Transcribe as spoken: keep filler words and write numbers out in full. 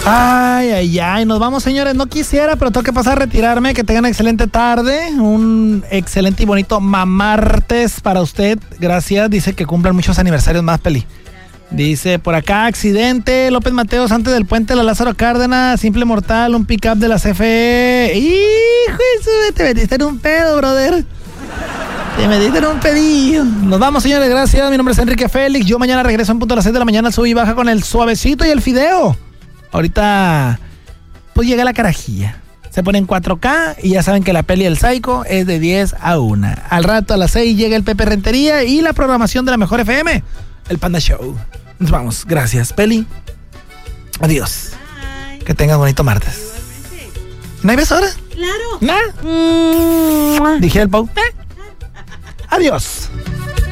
Ay, ay, ay, nos vamos, señores. No quisiera, pero tengo que pasar a retirarme. Que tengan excelente tarde. Un excelente y bonito mamartes para usted. Gracias. Dice que cumplan muchos aniversarios más, Peli. Dice por acá, accidente, López Mateos antes del puente de la Lázaro Cárdenas, simple mortal, un pick-up de la C F E. ¡Hijo de su! Te metiste en un pedo, brother. Te metiste en un pedillo. Nos vamos, señores, gracias. Mi nombre es Enrique Félix. Yo mañana regreso en punto a las seis de la mañana, sub y baja con el suavecito y el fideo. Ahorita, pues llega la carajilla. Se pone en cuatro K y ya saben que la peli del Psycho es de diez a una. Al rato a las seis llega el Pepe Rentería y la programación de la Mejor F M, el Panda Show. Nos vamos. Gracias, Peli. Adiós. Bye. Que tengas bonito martes. Igualmente. ¿No hay beso ahora? Claro. ¿Nada? Mm. Dije el Pau. ¿Eh? Adiós.